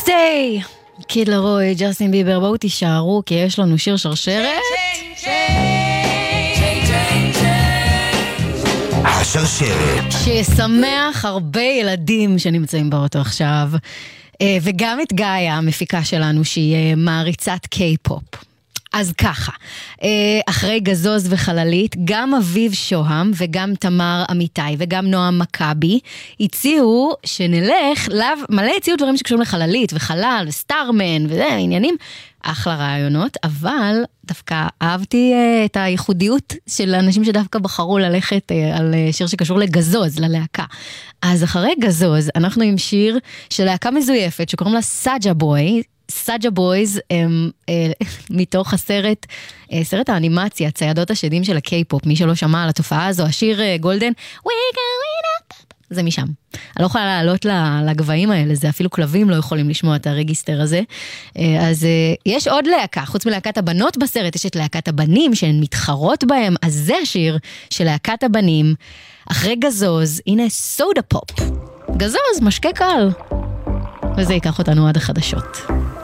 Stay, קיד לרוי, ג'סטין ביבר, בואו תישארו כי יש לנו שיר שרשרת. השרשרת. שישמח הרבה ילדים שנמצאים באוטו עכשיו, וגם את גאיה, המפיקה שלנו, שהיא מעריצת קיי-פופ. אז ככה, אחרי גזוז וחללית, גם אביב שוהם וגם תמר אמיתי וגם נועם מקבי הציעו שנלך, מלא הציעו דברים שקשורים לחללית וחלל וסטארמן וזה, עניינים, אחלה רעיונות, אבל דווקא אהבתי את הייחודיות של האנשים שדווקא בחרו ללכת על שיר שקשור לגזוז, ללהקה. אז אחרי גזוז, אנחנו עם שיר של להקה מזויפת שקוראים לה סאג'ה בוי, סאג'ה בויז הם מתוך סרט האנימציה, ציידות השדים של הקיי-פופ, מי שלא שמע על התופעה הזו, השיר גולדן, We going up, זה משם. אני לא יכולה לעלות לגבהים האלה, זה אפילו כלבים לא יכולים לשמוע את הרגיסטר הזה. אז יש עוד להקה, חוץ מלהקת הבנות בסרט, יש את להקת הבנים שהן מתחרות בהם, אז זה השיר של להקת הבנים, אחרי גזוז, הנה סודה פופ. גזוז, משקה קל. וזה ייקח אותנו עד החדשות.